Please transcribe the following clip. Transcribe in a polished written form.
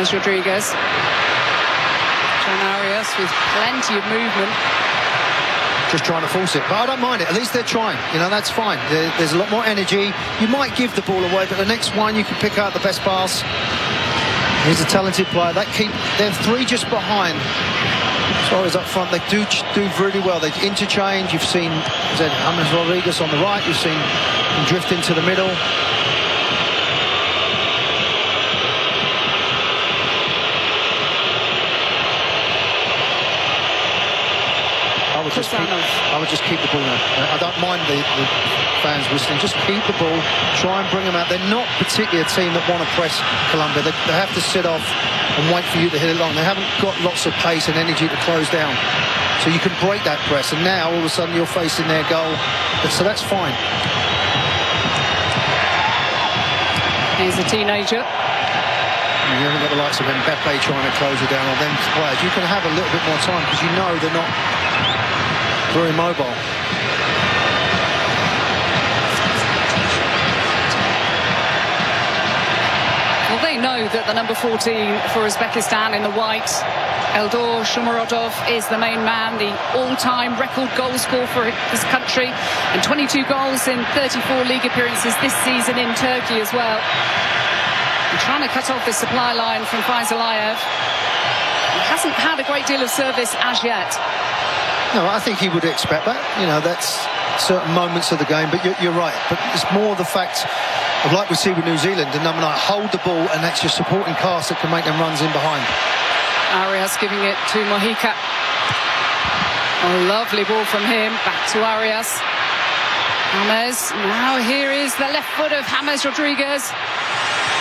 James Rodriguez. John Arias with plenty of movement. Just trying to force it, but I don't mind it. At least they're trying. You know, that's fine. There's a lot more energy. You might give the ball away, but the next one you can pick out the best pass. He's a talented player. They're three just behind. Suarez up front. They do really well. They interchange. You've seen James Rodriguez on the right. You've seen him drift into the middle. I would just keep the ball now. I don't mind the fans whistling. Just keep the ball. Try and bring them out. They're not particularly a team that want to press Colombia. They have to sit off and wait for you to hit it long. They haven't got lots of pace and energy to close down. So you can break that press. And now, all of a sudden, you're facing their goal. So that's fine. He's a teenager. You haven't got the likes of Mbappe trying to close you down on them players. You can have a little bit more time because you know they're not very mobile. Well, they know that the number 14 for Uzbekistan in the white, Eldor Shomurodov, is the main man, the all-time record goal scorer for his country, and 22 goals in 34 league appearances this season in Turkey as well. And trying to cut off the supply line from Faisal Aliyev. He hasn't had a great deal of service as yet. No, I think he would expect that. You know, that's certain moments of the game, but you're right. But it's more the fact of, like we see with New Zealand, the number 9, hold the ball, and that's your supporting cast that can make them runs in behind. Arias giving it to Mojica. A lovely ball from him. Back to Arias. James. Now here is the left foot of James Rodriguez.